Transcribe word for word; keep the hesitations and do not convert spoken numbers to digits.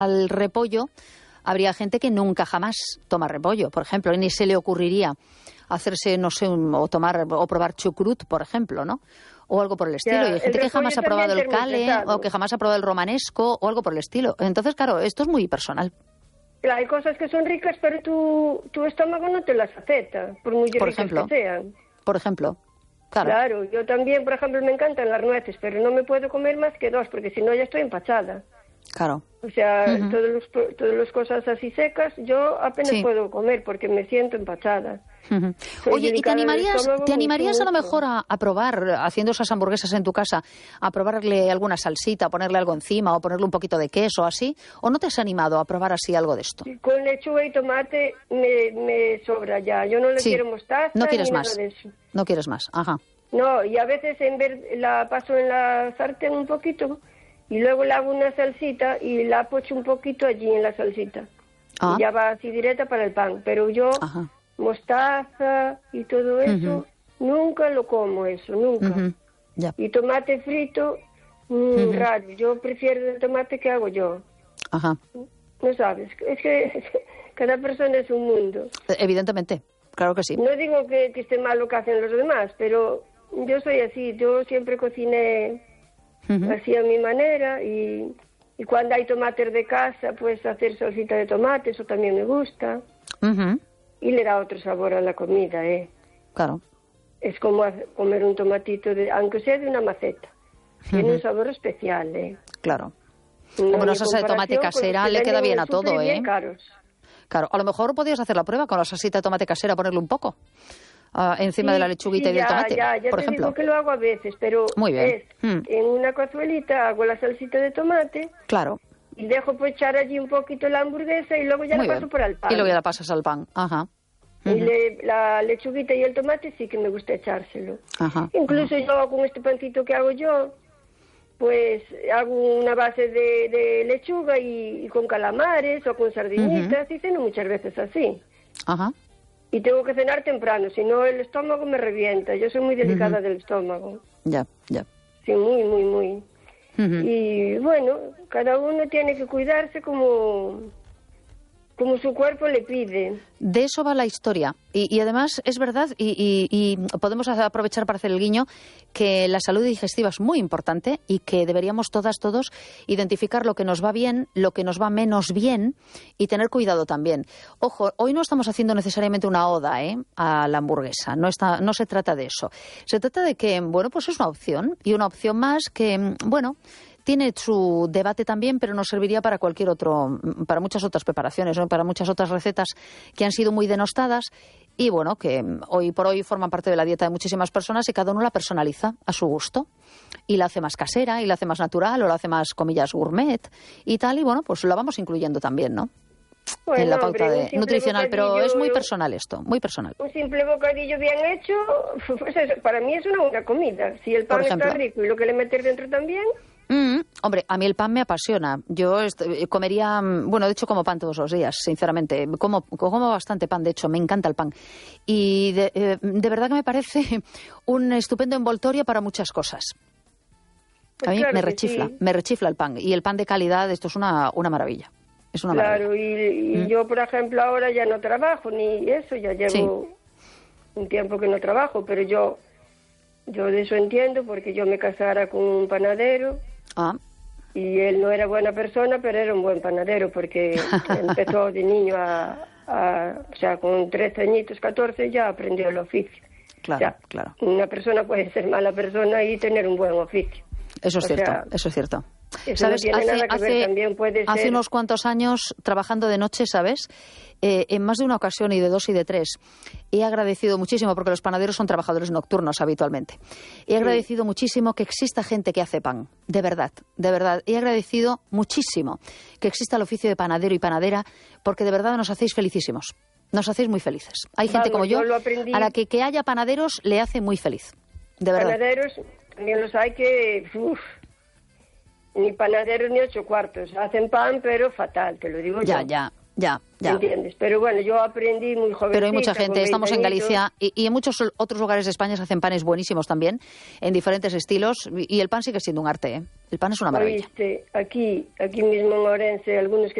al repollo, habría gente que nunca jamás toma repollo, por ejemplo, y ni se le ocurriría hacerse, no sé, un, o tomar o probar chucrut, por ejemplo, ¿no? O algo por el estilo. Ya, y hay gente que jamás ha probado el cale pesado. o que jamás ha probado el romanesco o algo por el estilo. Entonces, claro, esto es muy personal. Claro, hay cosas que son ricas, pero tu, tu estómago no te las acepta, por muy Por ricas ejemplo, que sean. Por ejemplo, claro. Claro, yo también, por ejemplo, me encantan las nueces, pero no me puedo comer más que dos, porque si no ya estoy empachada. Claro. O sea, Uh-huh. todos los, todas las cosas así secas, yo apenas Sí. puedo comer porque me siento empachada. Uh-huh. Soy Oye, ¿y te delicada del animarías, estómago te animarías a lo mucho. mejor a, a probar, haciendo esas hamburguesas en tu casa, a probarle alguna salsita, ponerle algo encima o ponerle un poquito de queso así? ¿O no te has animado a probar así algo de esto? Con lechuga y tomate me, me sobra ya. Yo no le Sí. quiero mostaza No quieres ni más. nada de eso. No quieres más, ajá. No, y a veces en vez la paso en la sartén un poquito y luego le hago una salsita y la pocho un poquito allí en la salsita. Ah. Y ya va así directa para el pan. Pero yo, Ajá. mostaza y todo eso, Ujú. nunca lo como eso, nunca. Ujú. Ya. Y tomate frito, mm, Ujú. raro. Yo prefiero el tomate que hago yo. Ajá. No sabes, es que cada persona es un mundo. Evidentemente, claro que sí. No digo que, que esté mal lo que hacen los demás, pero yo soy así. Yo siempre cociné Ujú. así a mi manera y, y cuando hay tomates de casa, pues hacer salsita de tomate, eso también me gusta. Ujú. Y le da otro sabor a la comida, ¿eh? Claro. Es como hacer- comer un tomatito, de, aunque sea de una maceta. Tiene Ujú. un sabor especial, ¿eh? Claro. No Como una hay salsa de tomate comparación con los casera que le queda venden bien en a el súper todo, bien ¿eh? caros. Claro, a lo mejor podrías hacer la prueba con la salsita de tomate casera, ponerle un poco ah, encima Sí, de la lechuguita sí, y del ya, tomate, ya, ya por te ejemplo. digo que lo hago a veces, pero Muy bien. es Mm. en una cazuelita hago la salsita de tomate Claro. y dejo pues echar allí un poquito la hamburguesa y luego ya Muy la paso bien. por el pan. Y luego ya la pasas al pan. Ajá. Y Ujú. le- la lechuguita y el tomate sí que me gusta echárselo. Ajá. Incluso yo con este pancito que hago yo, pues hago una base de, de lechuga y, y con calamares o con sardinitas y ceno muchas veces así. Ajá. Y tengo que cenar temprano, si no el estómago me revienta. Yo soy muy delicada Ujú. del estómago. Ya, ya. Sí, muy, muy, muy. Ujú. Y bueno, cada uno tiene que cuidarse como, como su cuerpo le pide. De eso va la historia. Y, y además es verdad, y, y- y podemos aprovechar para hacer el guiño, que la salud digestiva es muy importante y que deberíamos todas, todos, identificar lo que nos va bien, lo que nos va menos bien y tener cuidado también. Ojo, hoy no estamos haciendo necesariamente una oda ¿eh? a la hamburguesa, no, está, no se trata de eso. Se trata de que, bueno, pues es una opción y una opción más que, bueno, tiene su debate también, pero nos serviría para cualquier otro, para muchas otras preparaciones, ¿no? Para muchas otras recetas que han sido muy denostadas y, bueno, que hoy por hoy forman parte de la dieta de muchísimas personas y cada uno la personaliza a su gusto y la hace más casera y la hace más natural o la hace más, comillas, gourmet y tal. Y, bueno, pues la vamos incluyendo también, ¿no? Bueno, en la hombre, pauta un de simple nutricional, pero bocadillo- es muy personal esto, muy personal. Un simple bocadillo bien hecho, pues eso, para mí es una buena comida. Si el pan Por ejemplo. está rico y lo que le metes dentro también, Mm, hombre, a mí el pan me apasiona. Yo est- comería, mm, bueno, de hecho como pan todos los días, sinceramente. Como, como bastante pan, de hecho, me encanta el pan. Y de, eh, de verdad que me parece un estupendo envoltorio para muchas cosas. pues A mí claro me que rechifla, sí. me rechifla el pan. Y el pan de calidad, esto es una, una maravilla. Es una Claro, maravilla. y, y Mm. yo, por ejemplo, ahora ya no trabajo ni eso, ya llevo un tiempo que no trabajo, pero yo, yo de eso entiendo porque yo me casara con un panadero. Ah, Y él no era buena persona, pero era un buen panadero, porque empezó de niño a, a... O sea, con trece añitos, catorce, ya aprendió el oficio. claro, O sea, claro. una persona puede ser mala persona y tener un buen oficio. Eso es o cierto, sea, eso es cierto. Eso no tiene nada que ver, también puede hace ser... unos cuantos años, trabajando de noche, ¿sabes? Eh, en más de una ocasión, y de dos y de tres, he agradecido muchísimo, porque los panaderos son trabajadores nocturnos habitualmente, he agradecido muchísimo que exista gente que hace pan, de verdad, de verdad. He agradecido muchísimo que exista el oficio de panadero y panadera, porque de verdad nos hacéis felicísimos, nos hacéis muy felices. Hay gente Vamos, como yo, yo lo aprendí. a la que que haya panaderos le hace muy feliz, de verdad. Panaderos, también los hay que... Uf, ni panaderos ni ocho cuartos. Hacen pan, pero fatal, te lo digo Ya, yo. ya, ya, ya. ¿Entiendes? Pero bueno, yo aprendí muy jovencita. Pero hay mucha con gente, estamos en veinte añitos. Galicia y, y en muchos otros lugares de España se hacen panes buenísimos también, en diferentes estilos, y el pan sigue siendo un arte, ¿eh? El pan es una maravilla. Oíste, aquí, aquí mismo en Orense, algunos que